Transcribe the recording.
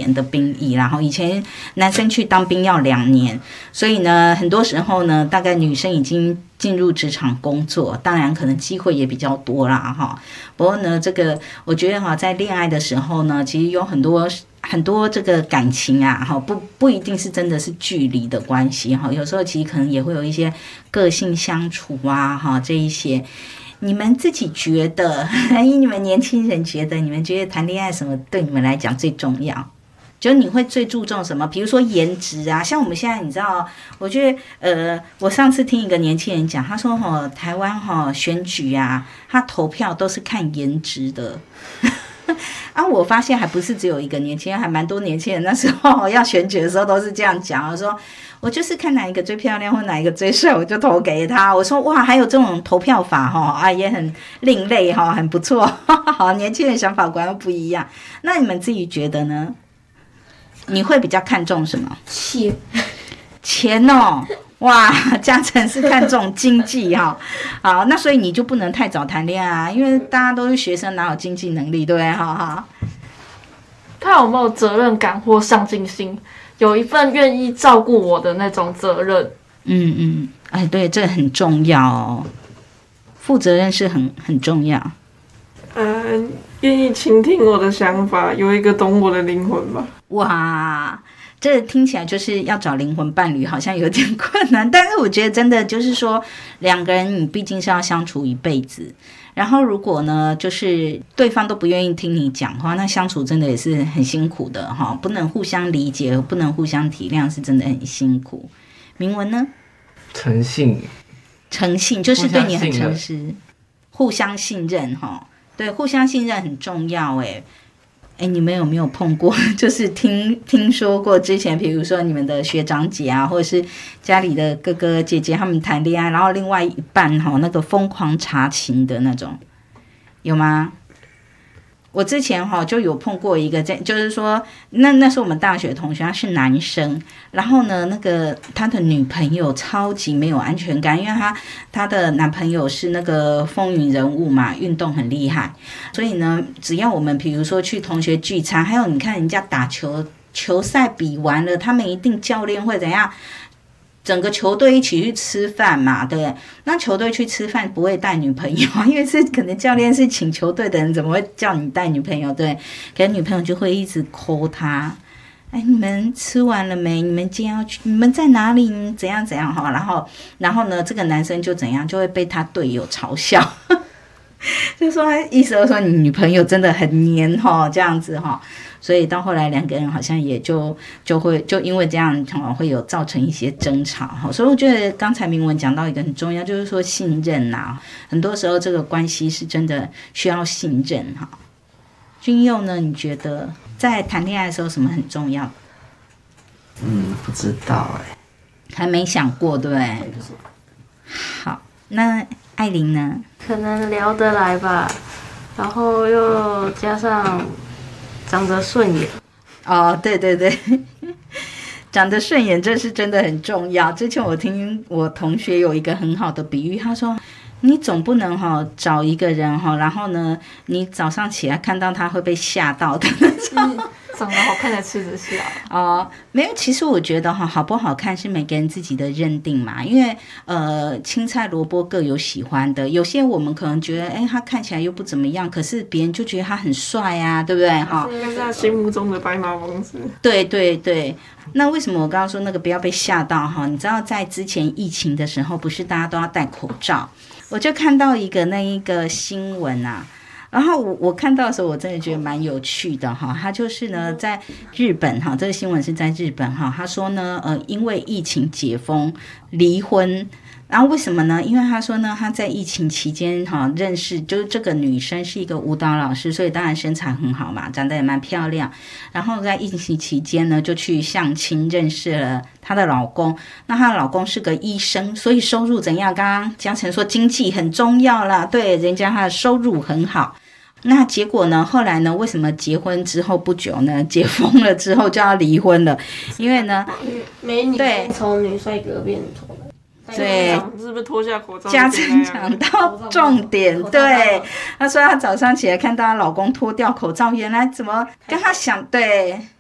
年的兵役，然后以前男生去当兵要2年，所以呢，很多时候呢，大概女生已经进入职场工作，当然可能机会也比较多啦哈。不过呢，这个我觉得哈，在恋爱的时候呢，其实有很多这个感情啊，哈，不一定是真的是距离的关系哈，有时候其实可能也会有一些个性相处啊，哈，这一些。你们自己觉得，以你们年轻人觉得，你们觉得谈恋爱什么对你们来讲最重要？就你会最注重什么？比如说颜值啊，像我们现在你知道，我觉得我上次听一个年轻人讲，他说台湾选举啊，他投票都是看颜值的。啊，我发现还不是只有一个年轻人，还蛮多年轻人那时候要选举的时候都是这样讲，我说我就是看哪一个最漂亮或哪一个最帅，我就投给他。我说哇，还有这种投票法啊，也很另类很不错。好，年轻人想法果然不一样。那你们自己觉得呢？你会比较看重什么？钱哦，哇，嘉诚是看重经济好，那所以你就不能太早谈恋爱啊，因为大家都是学生，哪有经济能力，对不对？ 他有没有责任感或上进心？有一份愿意照顾我的那种责任。 哎，对，这很重要哦，负责任是很重要。 愿意倾听我的想法，有一个懂我的灵魂吧。 哇，这听起来就是要找灵魂伴侣，好像有点困难。但是我觉得真的就是说，两个人你毕竟是要相处一辈子。然后如果呢，就是对方都不愿意听你讲话，那相处真的也是很辛苦的哈。不能互相理解，不能互相体谅，是真的很辛苦。明文呢？ 诚信就是对你很诚实，互相信任哈。对，互相信任很重要哎。你们有没有碰过？就是听说过之前，比如说你们的学长姐啊，或者是家里的哥哥姐姐他们谈恋爱，然后另外一半那个疯狂查情的那种，有吗？我之前就有碰过一个，就是说那是我们大学同学，他是男生，然后呢，那个他的女朋友超级没有安全感，因为他的男朋友是那个风云人物嘛，运动很厉害，所以呢，只要我们比如说去同学聚餐，还有你看人家打球赛比完了，他们一定教练会怎样？整个球队一起去吃饭嘛，对不对？那球队去吃饭不会带女朋友，因为是可能教练是请球队的人，怎么会叫你带女朋友？对，可是女朋友就会一直 call 他，你们吃完了没？你们今天要去？你们在哪里？怎样怎样哈？然后呢，这个男生就怎样，就会被他队友嘲笑，就说意思就是说你女朋友真的很黏这样子哈。所以到后来两个人好像也就因为这样会有造成一些争吵。所以我觉得刚才明文讲到一个很重要，就是说信任啊，很多时候这个关系是真的需要信任哈。君佑呢，你觉得在谈恋爱的时候什么很重要？ 不知道还没想过对不对？好，那艾琳呢？ 可能聊得来吧，然后又加上长得顺眼。 对，长得顺眼这是真的很重要。之前我听我同学有一个很好的比喻，他说你总不能找一个人然后呢你早上起来看到他会被吓到的那种。 长得好看才吃得下没有，其实我觉得好不好看是每个人自己的认定嘛，因为青菜萝卜各有喜欢的，有些我们可能觉得他看起来又不怎么样，可是别人就觉得他很帅啊，对不对？ 应该是他心目中的白马王子。 对，那为什么我刚刚说那个不要被吓到你知道在之前疫情的时候不是大家都要戴口罩，我就看到一个新闻啊，然后我看到的时候我真的觉得蛮有趣的他就是呢在日本这个新闻是在日本他说呢因为疫情解封离婚，然后为什么呢？因为他说呢他在疫情期间认识，就是这个女生是一个舞蹈老师，所以当然身材很好嘛，长得也蛮漂亮，然后在疫情期间呢就去相亲认识了她的老公，那她的老公是个医生，所以收入怎样？刚刚嘉诚说经济很重要啦，对，人家他的收入很好。那结果呢？后来呢？为什么结婚之后不久呢？解封了之后就要离婚了？因为呢， 美女从女帅哥变丑了。 对， 是不是脱下口罩？ 嘉诚讲到重点，对，她说她早上起来看到她老公脱掉口罩，原来怎么跟她想，对，